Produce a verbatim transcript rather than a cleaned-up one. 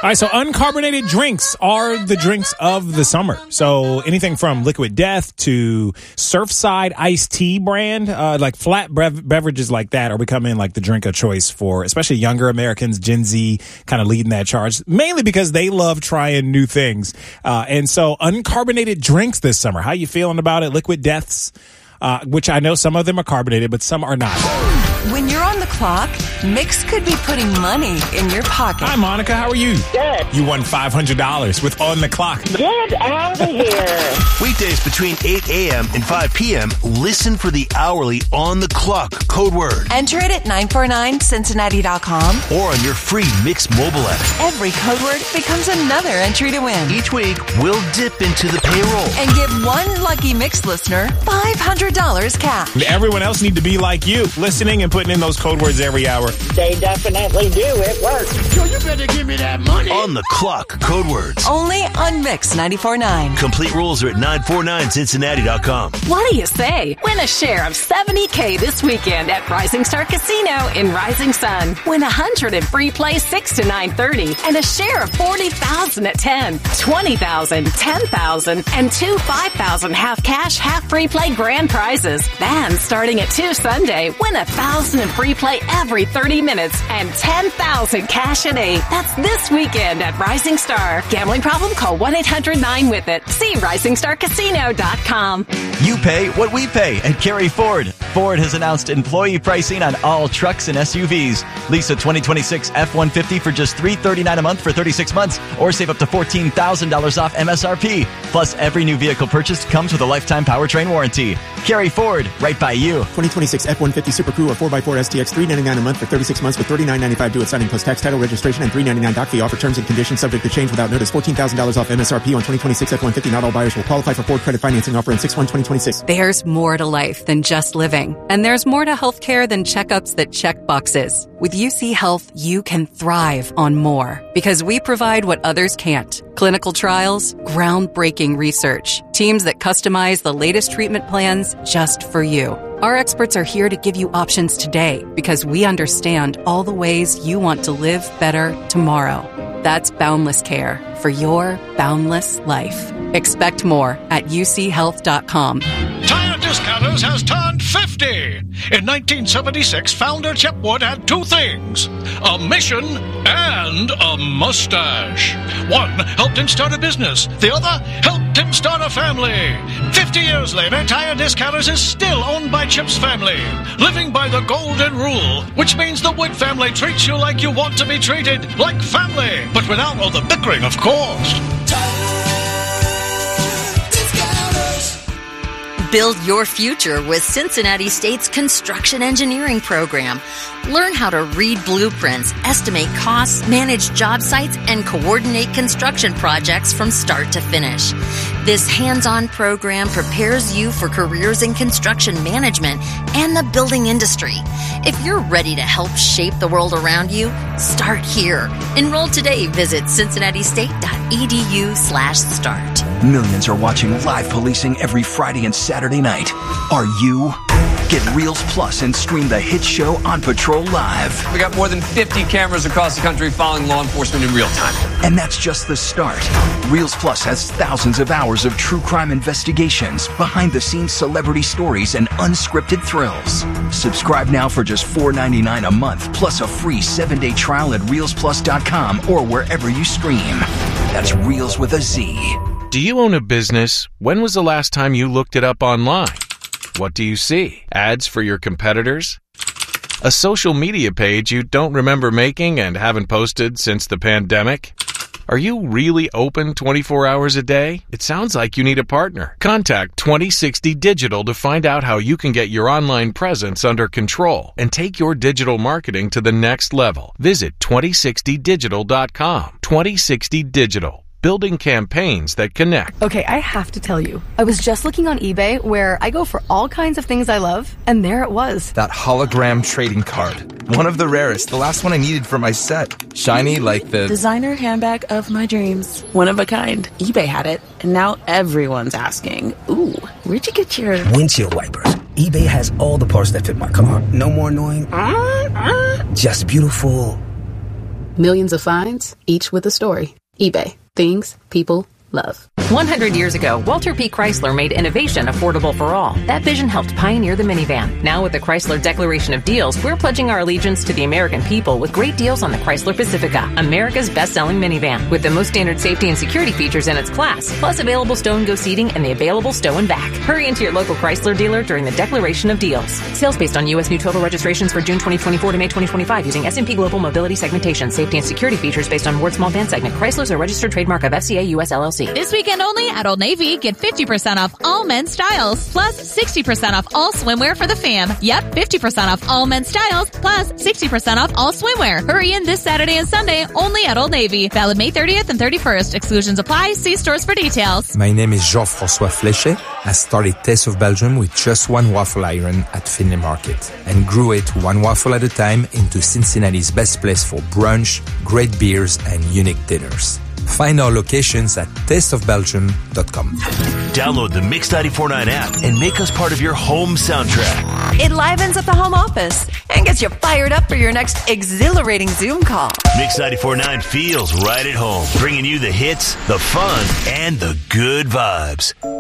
All right, so uncarbonated drinks are the drinks of the summer. So anything from Liquid Death to Surfside iced tea brand, uh, like flat brev- beverages like that are becoming like the drink of choice for especially younger Americans, Gen Z kind of leading that charge, mainly because they love trying new things. Uh, and so uncarbonated drinks this summer. How you feeling about it? Liquid Deaths, uh, which I know some of them are carbonated, but some are not. When you're on the clock, Mix could be putting money in your pocket. Hi, Monica. How are you? Good. You won five hundred dollars with On the Clock. Get out of here. Weekdays between eight a.m. and five p.m., listen for the hourly On the Clock code word. Enter it at nine four nine Cincinnati dot com or on your free Mix mobile app. Every code word becomes another entry to win. Each week, we'll dip into the payroll and give one lucky Mix listener five hundred dollars cash. And everyone else need to be like you, listening and putting in those code words every hour. They definitely do. It works. Yo, you better give me that money. On the Clock code words. Only on Mix ninety-four point nine. Complete rules are at nine four nine Cincinnati dot com. What do you say? Win a share of seventy thousand this weekend at Rising Star Casino in Rising Sun. Win one hundred in free play six to nine thirty and a share of forty thousand at ten, twenty thousand, ten thousand, and two five thousand half cash, half free play grand prizes. Then, starting at two Sunday, win one thousand in free play every thirty minutes and ten thousand cash at eight. That's this weekend at Rising Star. Gambling problem? Call one eight hundred nine with it. See rising star casino dot com. You pay what we pay at Kerry Ford. Ford has announced employee pricing on all trucks and S U Vs. Lease a twenty twenty-six F one fifty for just three hundred thirty-nine dollars a month for thirty-six months or save up to fourteen thousand dollars off M S R P. Plus, every new vehicle purchased comes with a lifetime powertrain warranty. Kerry Ford, right by you. twenty twenty-six F one fifty Super Crew or four by four S T X, three hundred ninety-nine dollars a month for thirty-six months with thirty-nine ninety-five due at signing plus tax, title, registration, and three hundred ninety-nine dollars doc fee. Offer terms and conditions subject to change without notice. fourteen thousand dollars off M S R P on twenty twenty-six F one fifty. Not all buyers will qualify for Ford credit financing offer in six one twenty twenty-six. There's more to life than just living. And there's more to healthcare than checkups that check boxes. With U C Health, you can thrive on more because we provide what others can't. Clinical trials, groundbreaking research, teams that customize the latest treatment plans just for you. Our experts are here to give you options today because we understand all the ways you want to live better tomorrow. That's Boundless Care for your boundless life. Expect more at U C health dot com. Tire Discounters has turned fifty. In nineteen seventy-six, founder Chip Wood had two things, a mission and a mustache. One helped him start a business. The other helped him start a family. Fifty years later, Tire Discounters is still owned by Chip's family, living by the golden rule, which means the Wood family treats you like you want to be treated, like family, but without all the bickering, of course. Build your future with Cincinnati State's construction engineering program. Learn how to read blueprints, estimate costs, manage job sites, and coordinate construction projects from start to finish. This hands-on program prepares you for careers in construction management and the building industry. If you're ready to help shape the world around you, start here. Enroll today. Visit cincinnati state dot e d u slash start. Millions are watching live policing every Friday and Saturday night. Are you? Get Reels Plus and stream the hit show On Patrol Live. We got more than fifty cameras across the country following law enforcement in real time. And that's just the start. Reels Plus has thousands of hours of true crime investigations, behind-the-scenes celebrity stories, and unscripted thrills. Subscribe now for just four dollars and ninety-nine cents a month, plus a free seven-day trial at reels plus dot com or wherever you stream. That's Reels with a Z. Do you own a business? When was the last time you looked it up online? What do you see? Ads for your competitors? A social media page you don't remember making and haven't posted since the pandemic? Are you really open twenty-four hours a day? It sounds like you need a partner. Contact twenty sixty Digital to find out how you can get your online presence under control and take your digital marketing to the next level. Visit twenty sixty digital dot com. twenty sixty Digital. Building campaigns that connect. Okay, I have to tell you, I was just looking on eBay where I go for all kinds of things I love, and there it was. That hologram trading card. One of the rarest, the last one I needed for my set. Shiny like the... designer handbag of my dreams. One of a kind. eBay had it, and now everyone's asking, ooh, where'd you get your... windshield wipers. eBay has all the parts that fit my car. No more annoying... Uh, uh. Just beautiful... Millions of finds, each with a story. eBay. Things people love. one hundred years ago, Walter P. Chrysler made innovation affordable for all. That vision helped pioneer the minivan. Now with the Chrysler Declaration of Deals, we're pledging our allegiance to the American people with great deals on the Chrysler Pacifica, America's best-selling minivan, with the most standard safety and security features in its class, plus available stow and go seating and the available stow and back. Hurry into your local Chrysler dealer during the Declaration of Deals. Sales based on U S new total registrations for June twenty twenty-four to May twenty twenty-five using S and P Global Mobility Segmentation. Safety and security features based on Ward Small Van Segment. Chrysler's a registered trademark of F C A U S L L C. This weekend only at Old Navy, get fifty percent off all men's styles, plus sixty percent off all swimwear for the fam. Yep, fifty percent off all men's styles, plus sixty percent off all swimwear. Hurry in this Saturday and Sunday only at Old Navy. Valid May thirtieth and thirty-first. Exclusions apply. See stores for details. My name is Jean-François Fléchet. I started Taste of Belgium with just one waffle iron at Finley Market and grew it one waffle at a time into Cincinnati's best place for brunch, great beers, and unique dinners. Find our locations at taste of belgium dot com. Download the Mix ninety-four point nine app and make us part of your home soundtrack. It livens up the home office and gets you fired up for your next exhilarating Zoom call. Mix ninety-four point nine feels right at home, bringing you the hits, the fun, and the good vibes.